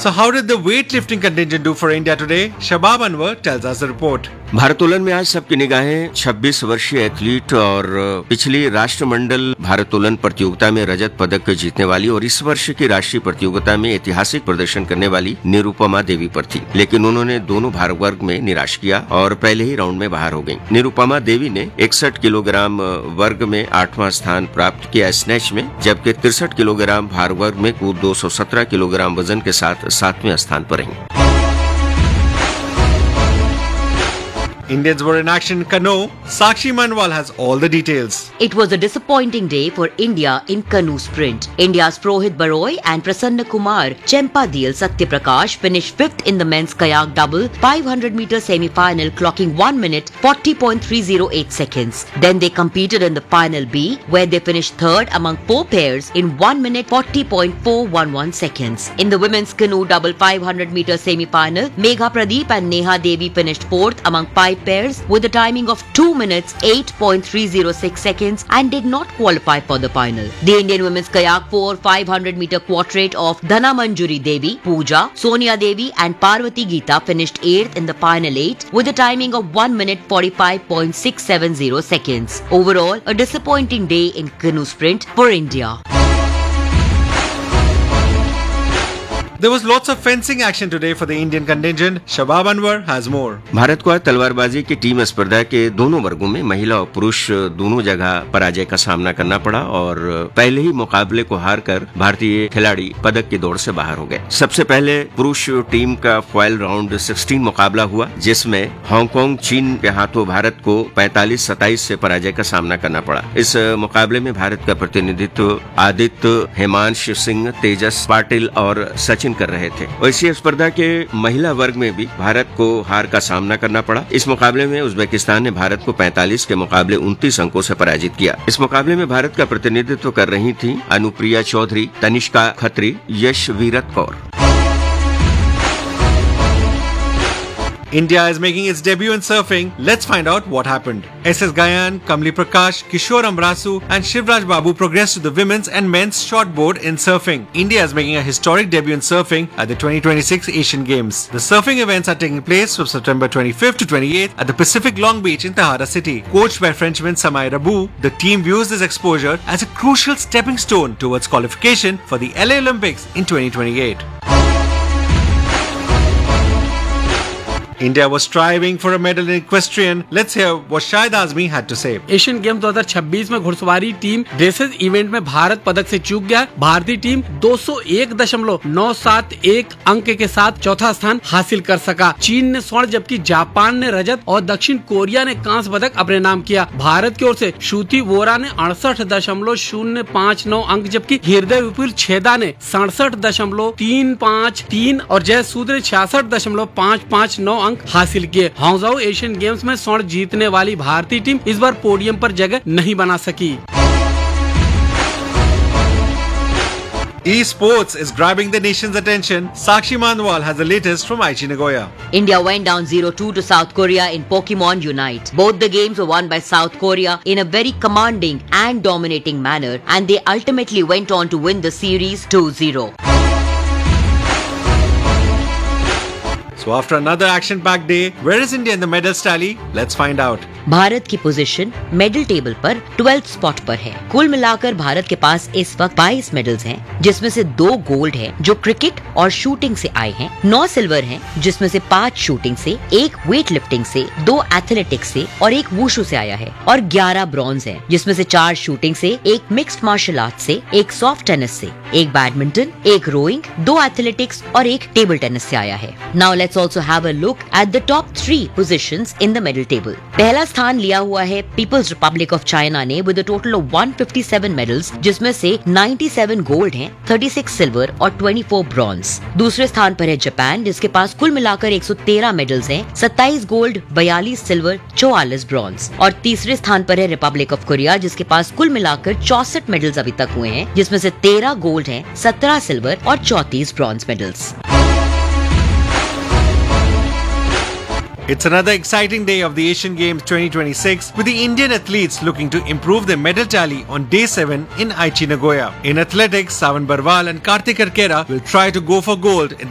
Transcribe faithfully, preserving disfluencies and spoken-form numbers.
So how did the weightlifting contingent do for India today? Shabab Anwar tells us the report. भारोत्तोलन में आज सबकी निगाहें छब्बीस वर्षीय एथलीट और पिछली राष्ट्रमंडल भारोत्तोलन प्रतियोगिता में रजत पदक जीतने वाली और इस वर्ष की राष्ट्रीय प्रतियोगिता में ऐतिहासिक प्रदर्शन करने वाली निरुपमा देवी पर थी, लेकिन उन्होंने दोनों भार वर्ग में निराश किया और पहले ही राउंड में बाहर हो गयी। निरुपमा देवी ने इकसठ किलोग्राम वर्ग में आठवां स्थान प्राप्त किया स्नैच में, जबकि तिरसठ किलोग्राम भार वर्ग में कूद दो सौ सत्रह किलोग्राम वजन के साथ सातवें स्थान पर रही। Indians were in action in canoe. Sakshi Manwal has all the details. It was a disappointing day for India in canoe sprint. India's Prohit Baroy and Prasanna Kumar Chempadil Satyaprakash finished fifth in the men's kayak double five hundred meter semi-final, clocking one minute forty point three zero eight seconds. Then they competed in the final B, where they finished third among four pairs in one minute forty point four one one seconds. In the women's canoe double five hundred meter semi-final, Megha Pradeep and Neha Devi finished fourth among five pairs with a timing of two minutes eight point three zero six seconds and did not qualify for the final. The Indian women's kayak four five hundred meter quadrate of Dhana Manjuri Devi, Pooja, Sonia Devi and Parvati Geeta finished eighth in the final eight with a timing of one minute forty-five point six seven zero seconds. Overall, a disappointing day in canoe sprint for India. There was lots of fencing action today for the Indian contingent. Shabab Anwar has more. Bharat को आज तलवारबाजी की team स्पर्धा के दोनों वर्गों में महिला और पुरुष दोनों जगह पराजय का सामना करना पड़ा और पहले ही मुकाबले को हारकर भारतीय खिलाड़ी पदक की दौड़ से बाहर हो गए। सबसे पहले पुरुष टीम का फाइनल राउंड सोलह मुकाबला हुआ, जिसमें हांगकांग चीन के हाथों भारत को पैंतालीस सत्ताईस से पराजय का सामना करना पड़ा। इस मुकाबले में भारत का प्रतिनिधित्व आदित्य, हेमांश सिंह, तेजस पाटिल और सचिन कर रहे थे। वैसी स्पर्धा के महिला वर्ग में भी भारत को हार का सामना करना पड़ा। इस मुकाबले में उज्बेकिस्तान ने भारत को पैंतालीस के मुकाबले उनतीस अंकों से पराजित किया। इस मुकाबले में भारत का प्रतिनिधित्व कर रही थी Anupriya Chaudhary, Tanishka Khatri, यशवीरत Kaur. India is making its debut in surfing. Let's find out what happened. S S Gayan, Kamli Prakash, Kishore Ambrasu and Shivraj Babu progressed to the women's and men's shortboard in surfing. India is making a historic debut in surfing at the twenty twenty-six Asian Games. The surfing events are taking place from September twenty-fifth to twenty-eighth at the Pacific Long Beach in Tahara City. Coached by Frenchman Samay Rabu, the team views this exposure as a crucial stepping stone towards qualification for the L A Olympics in twenty twenty-eight. India was striving for a medal in equestrian. Let's hear what Shahid Azmi had to say. Asian game दो हज़ार छब्बीस में घुड़सवारी team dresses event में भारत पदक से चूक गया। भारतीय टीम दो सौ एक दशमलव नौ सात एक अंक के साथ चौथा स्थान हासिल कर सका। चीन ने स्वर्ण जबकि जापान ने रजत और दक्षिण कोरिया ने कांस्य पदक अपने नाम किया। भारत की ओर से श्रुति वोरा ने अड़सठ दशमलव शून्य पाँच नौ अंक, जबकि हृदय विपुल छेदा ने सड़सठ दशमलव तीन पाँच तीन और जय सूद ने छियासठ दशमलव पाँच पाँच नौ अंक हासिल किए। हांगझाऊ एशियन गेम्स में स्वर्ण जीतने वाली भारतीय टीम इस बार पोडियम पर जगह नहीं बना सकी। Esports is grabbing the nation's attention. Sakshi Manwal has the latest from Aichi Nagoya. India went down zero two to South Korea in Pokemon Unite. Both the games were won by South Korea in a very commanding and dominating manner, and they ultimately went on to win the series two zero. So after another action-packed day, where is India in the medals tally? Let's find out. Bharat की position medal table पर twelfth spot पर है। कुल मिलाकर भारत के पास इस वक्त बाईस मेडल्स हैं, जिसमें से दो गोल्ड हैं जो क्रिकेट और शूटिंग से आए हैं, नौ सिल्वर हैं जिसमें से पाँच शूटिंग से, एक वेट लिफ्टिंग से, दो एथलेटिक्स से और एक वुशु से आया है, और ग्यारह ब्रॉन्ज हैं जिसमें से चार शूटिंग से, एक मिक्स्ड मार्शल आर्ट से, एक सॉफ्ट टेनिस से, एक बैडमिंटन, एक रोइंग, दो एथलेटिक्स और एक टेबल टेनिस से आया है। Now let's also have a look at the top three positions in the medal table. पहला स्थान लिया हुआ है पीपल्स रिपब्लिक ऑफ चाइना ने विद अ टोटल ऑफ एक सौ सत्तावन मेडल्स, जिसमें से सत्तानवे गोल्ड हैं, छत्तीस सिल्वर और चौबीस ब्रॉन्ज। दूसरे स्थान पर है जापान, जिसके पास कुल मिलाकर एक सौ तेरह मेडल्स हैं, सत्ताईस गोल्ड, बयालीस सिल्वर, चौवालीस ब्रॉन्ज। और तीसरे स्थान पर है रिपब्लिक ऑफ कोरिया, जिसके पास कुल मिलाकर चौसठ मेडल्स अभी तक हुए हैं, जिसमें से तेरह गोल्ड हैं, सत्रह सिल्वर और चौंतीस bronze medals. It's another exciting day of the Asian Games twenty twenty-six, with the Indian athletes looking to improve their medal tally on day seven in Aichi Nagoya. In athletics, Savan Barwal and Kartik Arkera will try to go for gold in the